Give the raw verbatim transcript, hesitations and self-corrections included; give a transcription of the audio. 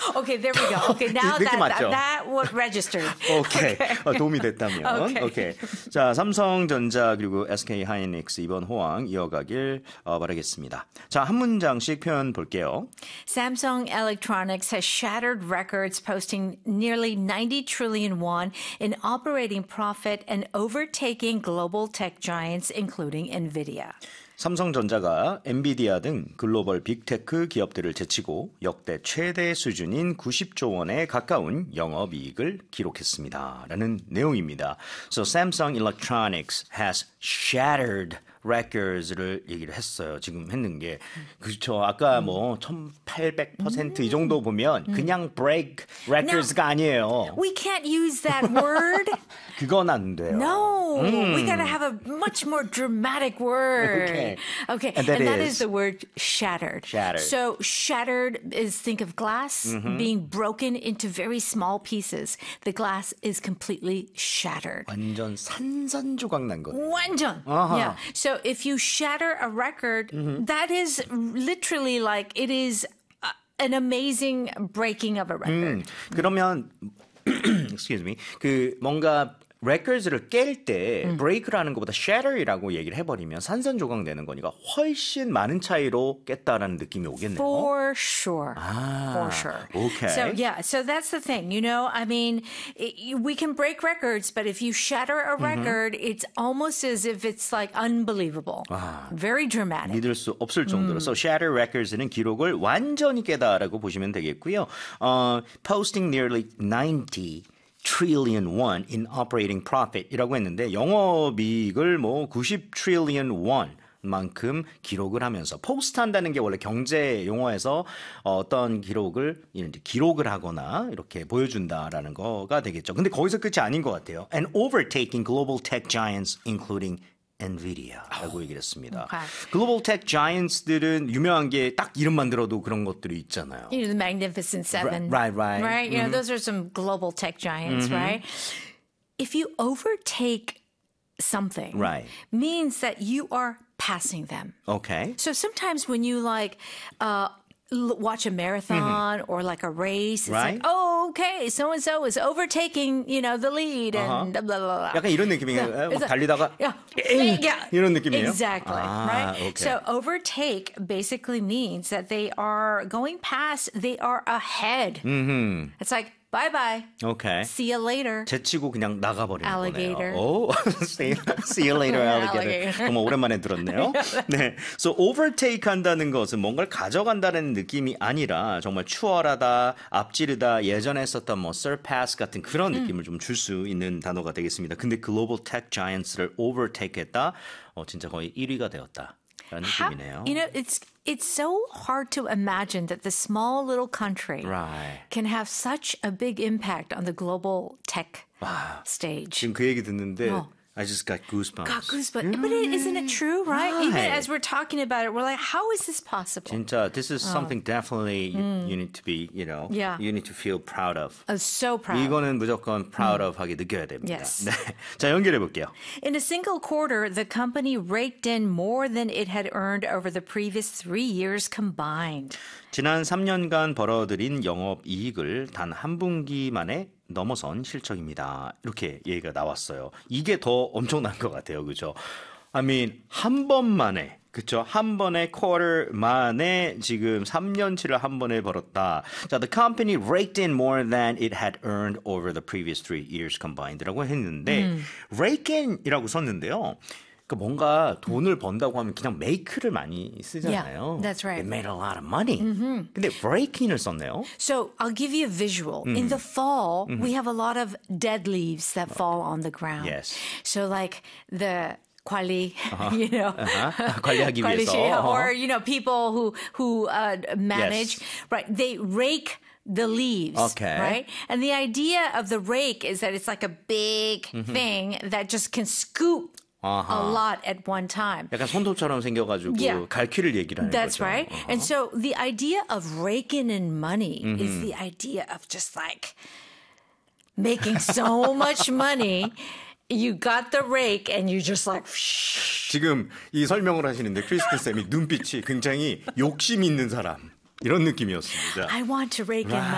Okay, there we go. Okay, now 느낌 that, 맞죠? that, that what registered. 오케이. okay. 어, 도움이 됐다면. 오케이. 오케이. 자, 삼성전자 그리고 에스케이하이닉스 이번 호황 이어가길 어, 바라겠습니다. 자, 한 문장씩 표현 볼게요. Samsung Electronics has shattered records, posting nearly ninety trillion won in operating profit and overtaking global tech giants, including NVIDIA. 삼성전자가 엔비디아 등 글로벌 빅테크 기업들을 제치고 역대 최대 수준인 구십조 원에 가까운 영업이익을 기록했습니다. 라는 내용입니다. So Samsung Electronics has shattered records를 얘기를 했어요. 지금 했는 게. 그렇죠. 아까 뭐 천팔백 퍼센트 이 정도 보면 그냥 break records가 No, 아니에요. We can't use that word. 그건 안 돼요. No, 음. we gotta have a much more dramatic word. Okay. Okay, And that and that is? is the word shattered. Shattered. So shattered is, think of glass Mm-hmm. being broken into very small pieces. The glass is completely shattered. 완전 산산조각 난 거예요. 완전. Uh-huh. Yeah. So if you shatter a record, Mm-hmm. that is literally like it is uh, an amazing breaking of a record. 음, 그러면 excuse me. 그 뭔가 records를 깰 때 음. break라는 것보다 shatter이라고 얘기를 해버리면 산산조각 내는 거니까 훨씬 많은 차이로 깼다라는 느낌이 오겠네요. For sure. Ah, For sure. okay. So, yeah, so that's the thing. You know, I mean, it, we can break records, but if you shatter a record, mm-hmm. it's almost as if it's like unbelievable. 아, Very dramatic. 믿을 수 없을 정도로. So, shatter records는 기록을 완전히 깨다라고 보시면 되겠고요. 어, posting nearly ninety trillion won in operating profit이라고 했는데 영업이익을 뭐 구십 trillion won 만큼 기록을 하면서 포스트 한다는 게 원래 경제 용어에서 어떤 기록을 이제 기록을 하거나 이렇게 보여준다라는 거가 되겠죠. 근데 거기서 끝이 아닌 것 같아요. And overtaking global tech giants including 엔비디아라고 얘기를 했습니다. Okay. 글로벌 테크 자이언츠들은 유명한 게 딱 이름만 들어도 그런 것들이 있잖아요. You know, the Magnificent Seven. Right, right. Right? You Mm-hmm. know, those are some global tech giants, mm-hmm. right? If you overtake something, Right. means that you are passing them. Okay. So sometimes when you like uh, l- watch a marathon or like a race, it's Right. like, oh, okay, so and so is overtaking, you know, the lead and blah blah blah. 약간 이런 느낌이에요. Yeah. 막 달리다가 Yeah. 에이, Yeah. 이런 느낌이에요. Exactly. 아, right? okay. So overtake basically means that they are going past, they are ahead. Mm-hmm. It's like, bye-bye. Okay. See you later. 제치고 그냥 나가버리는 Alligator. 거네요. 오, see, see you later, alligator. Alligator. 정말 오랜만에 들었네요. 네, so overtake 한다는 것은 뭔가를 가져간다는 느낌이 아니라 정말 추월하다, 앞지르다, 예전에 썼던 뭐 surpass 같은 그런 느낌을 좀 줄 수 있는 단어가 되겠습니다. 근데 global tech giants를 overtake했다, 어, 진짜 거의 일 위가 되었다. 라는 How, 느낌이네요. you know, it's it's so hard to imagine that the small little country Right. can have such a big impact on the global tech 와, stage. 지금 그 얘기 듣는데 어. I just got goosebumps. Got goosebumps. But it, isn't it true, right? Right. Even as we're talking about it, we're like, how is this possible? 진짜 this is something definitely you, you need to be, you know, Yeah. you need to feel proud of. I'm so proud. 이거는 무조건 proud of 하게 느껴야 됩니다. Yes. 네. 자, 연결해 볼게요. In a single quarter, the company raked in more than it had earned over the previous three years combined. 지난 삼 년간 벌어들인 영업 이익을 단 한 분기 만에 넘어선 실적입니다. 이렇게 얘기가 나왔어요. 이게 더 엄청난 것 같아요. 그죠? I mean, 한 번 만에, 그쵸? 한 번에 quarter 만에 지금 삼 년치를 한 번에 벌었다. 자, the company raked in more than it had earned over the previous three years combined라고 했는데, 음. rake in이라고 썼는데요. 그 뭔가 돈을 번다고 하면 그냥 make를 많이 쓰잖아요. Yeah, that's right. They made a lot of money. Mm-hmm. 근데 break-in을 썼네요. So I'll give you a visual. Mm-hmm. In the fall, mm-hmm. we have a lot of dead leaves that fall on the ground. Yes. So like the 관리, Uh-huh. you know, uh-huh. 관리하기 위해서. 관리실, or you know, people who who uh, manage, Yes. right? They rake the leaves, Okay. right? And the idea of the rake is that it's like a big Mm-hmm. thing that just can scoop Uh-huh. a lot at one time. 약간 손톱처럼 생겨가지고 Yeah. 갈퀴를 얘기를 하는 That's 거죠. right. Uh-huh. And so the idea of raking in money Mm-hmm. is the idea of just like making so much money. You got the rake and you just like 지금 이 설명을 하시는데 크리스틴 쌤이 눈빛이 굉장히 욕심 있는 사람 이런 느낌이었습니다. I want to rake in